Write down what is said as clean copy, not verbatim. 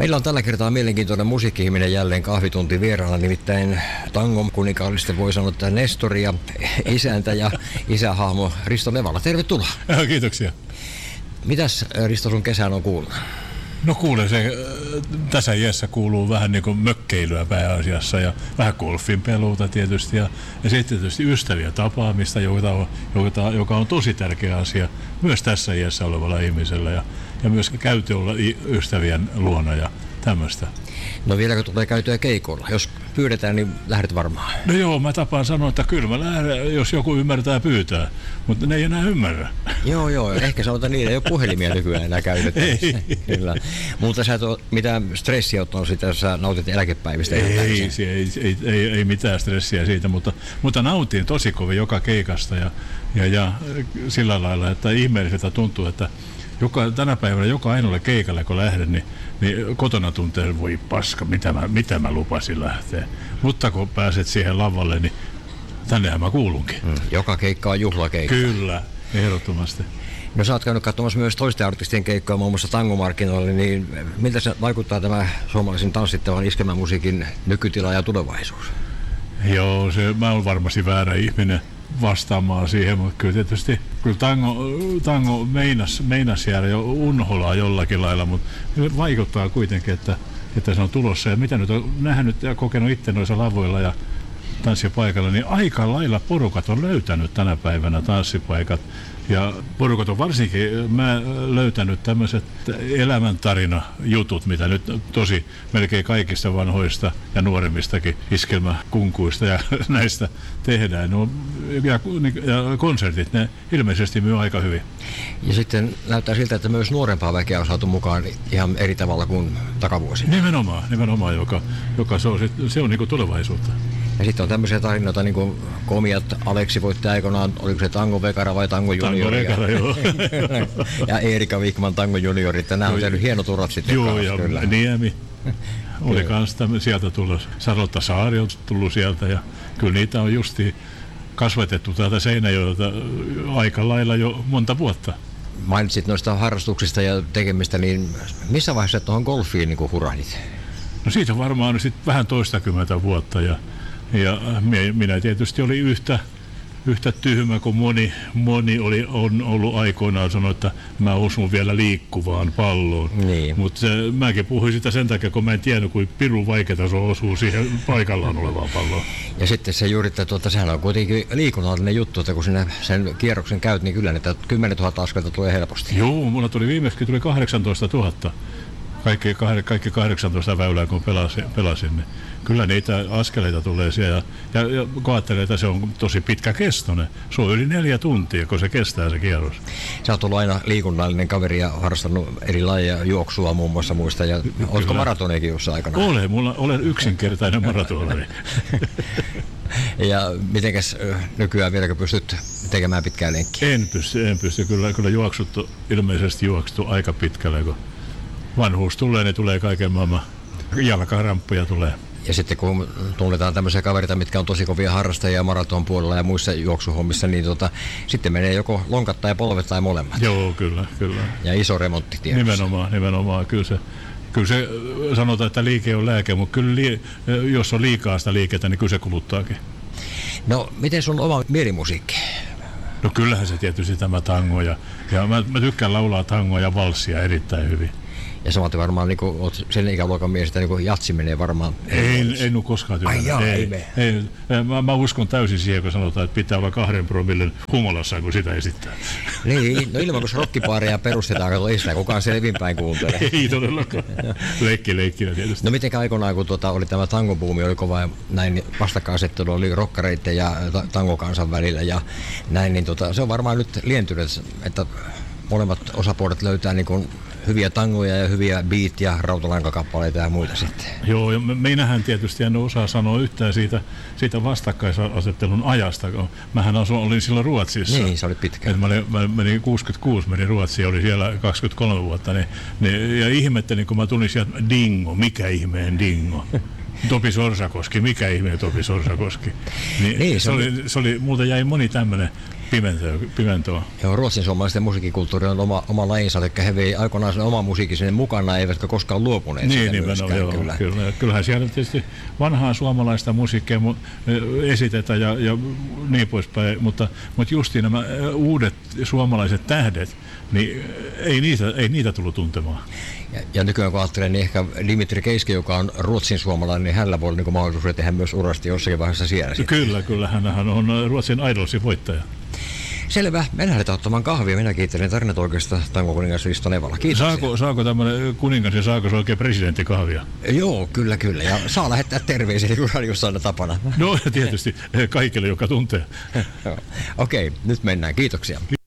Meillä on tällä kertaa mielenkiintoinen musiikki-ihminen jälleen kahvitunti vieraana, nimittäin tangon kuninkaallista voi sanoa, että Nestori ja isäntä ja isähahmo Risto Nevala. Tervetuloa. Kiitoksia. Mitäs Risto sun kesän on kuullut? No kuule, se tässä iässä kuuluu vähän niin kuin mökkeilyä pääasiassa ja vähän golfin peluuta tietysti ja sitten tietysti ystäviä tapaamista, joka on tosi tärkeä asia myös tässä iässä olevalla ihmisellä ja myös käyty olla ystävien luona ja tämmöistä. No vieläkö tulee käytyä keikoilla? Jos pyydetään, niin lähdet varmaan. No joo, mä tapaan sanoa, että kyllä mä lähden, jos joku ymmärtää pyytää, mutta ne ei enää ymmärrä. Joo, ehkä sanotaan niin, ei ole puhelimia nykyään enää käytettävissä. Kyllä. Mutta sä et ole mitään stressiä ottanut sitä, jos sä nautit eläkepäivistä. Ei mitään stressiä siitä, mutta nautin tosi kovin joka keikasta ja sillä lailla, että ihmeelliseltä tuntuu, että tänä päivänä joka ainoalle keikalle, kun lähden, niin kotona tuntee, voi paska, mitä mä lupasin lähteä. Mutta kun pääset siihen lavalle, niin tännehän mä kuulunkin. Joka keikka on juhlakeikka. Kyllä, ehdottomasti. No sä oot käynyt katsomassa myös toisten artistien keikkoja, muun muassa tangomarkkinoille, niin miltä se vaikuttaa tämä suomalaisen tanssittavan iskelmämusiikin nykytila ja tulevaisuus? Joo, mä oon varmasti väärä ihminen vastaamaan siihen, mutta kyllä tietysti tango meinas jäädä jo unholaa jollakin lailla, mutta vaikuttaa kuitenkin, että se on tulossa. Ja mitä nyt on nähnyt ja kokenut itse noissa lavoilla ja tanssipaikalla, niin aika lailla porukat on löytänyt tänä päivänä tanssipaikat. Ja porukat on varsinkin löytänyt tämmöiset elämäntarina-jutut, mitä nyt tosi melkein kaikista vanhoista ja nuoremmistakin iskelmäkunkuista ja näistä tehdään. No, ja konsertit, ne ilmeisesti myy aika hyvin. Ja sitten näyttää siltä, että myös nuorempaa väkeä on saatu mukaan ihan eri tavalla kuin takavuosina. Nimenomaan joka se on niin kuin tulevaisuutta. Ja sitten on tämmöisiä tarinoita, niin kuin komiat Aleksi voitti aikoinaan, oliko se Tango Vekara vai Tango Juniori? Tango Vekara, joo. Ja Eerika Wikman Tango Juniori, että nämä on tehnyt hienot urat sitten. Joo, ja kyllä. Niemi oli kans sieltä tullut, Sarotta Saari on tullut sieltä, ja kyllä niitä on justiin kasvatettu täältä Seinäjoelta aika lailla jo monta vuotta. Mainitsit noista harrastuksista ja tekemistä, niin missä vaiheessa tuohon golfiin niin hurahdit? No siitä varmaan sitten vähän toistakymmentä vuotta, ja minä tietysti oli yhtä tyhmä kuin moni on ollut aikoinaan sanoa, että mä osun vielä liikkuvaan palloon. Niin. Mutta mäkin puhuin sitä sen takia, kun mä en tiennyt, kuin pirun vaikeaa se osuu siihen paikallaan olevaan palloon. Ja sitten se juuri, että sehän on kuitenkin liikunnallinen juttu, että kun sinä sen kierroksen käyt, niin kyllä niitä 10 000 askelta tulee helposti. Joo, mulla tuli viimeksi 18 000. Kaikki 18 väylää, kun pelasin, niin kyllä niitä askeleita tulee siellä. Ja kun ajattelee, että se on tosi pitkäkestoinen. Se on yli 4 tuntia, kun se kestää se kierros. Sä oot ollut aina liikunnallinen kaveri ja harrastanut eri lajeja, juoksua muun muassa muista. Ja ootko maratoneekin jossain aikana? Olen yksinkertainen maratonari. Ja mitenkäs nykyään vieläkö pystyt tekemään pitkää lenkkiä? En pysty. Kyllä ilmeisesti juoksettu aika pitkälle, kun vanhuus tulee, niin tulee kaiken maailman jalkaramppuja tulee. Ja sitten kun tunnetaan tämmöisiä kaverita, mitkä on tosi kovia harrastajia maraton puolella ja muissa juoksuhommissa, niin sitten menee joko lonkat tai polvet tai molemmat. Joo, kyllä. Ja iso remontti tiedossa. Nimenomaan. Kyllä se sanotaan, että liike on lääke, mutta kyllä jos on liikaa sitä liikettä, niin kyllä se kuluttaakin. No, miten sun oma mielimusiikki? No kyllähän se tietysti tämä tango ja mä tykkään laulaa tangoa ja valssia erittäin hyvin. Ja samaten varmaan niin olet sen ikäluokan mies, että niin jatsi menee varmaan. En ole koskaan tykännyt. Mä uskon täysin siihen, kun sanotaan, että pitää olla 2 promillen humolassa, kun sitä esittää. Niin, no ilman kun rockibaareja perustetaan, ei sitä kukaan selvinpäin kuuntele. Ei todellakaan. Leikkinä tietysti. No miten aikoinaan, kun oli tämä tangobuumi, oli kova näin vastakkainasettelu, oli rockareiden ja tangokansan välillä ja näin, niin se on varmaan nyt lientynyt, että molemmat osapuolet löytää niin kuin hyviä tangoja ja hyviä beat- ja rautalankakappaleita ja muita sitten. Joo, ja meinähän tietysti en osaa sanoa yhtään siitä vastakkaisasettelun ajasta, kun mähän olin silloin Ruotsissa. Niin, se oli pitkä. Mä menin 66, menin Ruotsiin, oli siellä 23 vuotta, ja ihmettelin, kun mä tulin sieltä Dingo, mikä ihmeen Dingo. Topi Sorsakoski, mikä ihmeen Topi Sorsakoski. Niin se oli, multa jäi moni tämmöinen pimentoa. Joo, ruotsin suomalaisten musiikkikulttuuri on oma lajinsa, eli he vei aikoinaan sen oma musiikin sinne mukana, eivätkä koskaan luopuneet siitä myöskään. Joo, kyllä. Kyllähän siellä tietysti vanhaa suomalaista musiikkia esitetään ja niin poispäin, mutta justiin nämä uudet suomalaiset tähdet, niin ei niitä tullut tuntemaan. Ja nykyään kun ajattelen, niin ehkä Dimitri Keiski, joka on ruotsin suomalainen, niin hänellä voi olla niin mahdollisuus tehdä myös urasti jossakin vaiheessa siellä. Kyllä, hänhän on Ruotsin Idolsin voittaja. Selvä, me lähdetään ottamaan kahvia. Minä kiittelen tarinatoikeasta tangokuningas Risto Nevala. Kiitoksia. Saako tämmöinen kuningas ja saako se oikein presidenttikahvia? Joo, kyllä. Ja saa lähettää terveisiä, kun radiossa aina tapana. No tietysti kaikille, joka tuntee. Okei, nyt mennään. Kiitoksia.